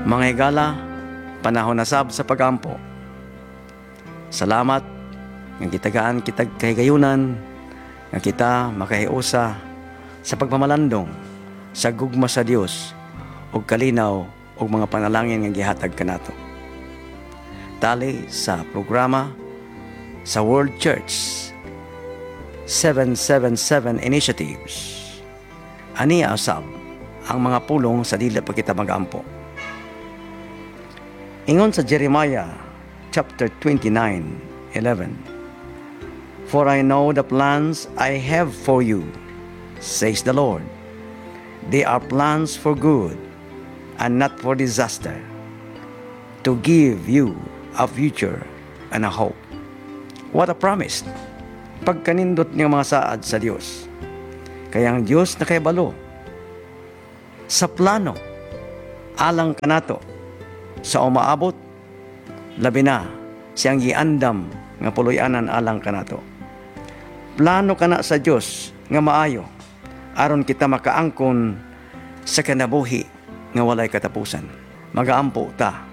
Mga higala, panahon na sab sa pagampo. Salamat nga gitagaan kitag kahigayunan nga kita makahiusa sa pagmamalandong sa gugma sa Dios ug kalinaw ug mga panalangin nga gihatag kanato. Tali sa programa sa World Church 777 Initiatives. Ani asab ang mga pulong sa dili pa kita magampo. Ingon sa Jeremiah chapter 29:11, "For I know the plans I have for you, says the Lord. They are plans for good and not for disaster, to give you a future and a hope." What a promise! Pagkanindot ng mga saad sa Diyos. Kaya ang Diyos na nakahibalo sa plano alang kanato sa umaabot, labi na siyang giandam nga puloy-anan alang kanato. Plano kana sa Dios nga maayo aron kita makaangkon sa kinabuhi nga walay katapusan. Magaampo ta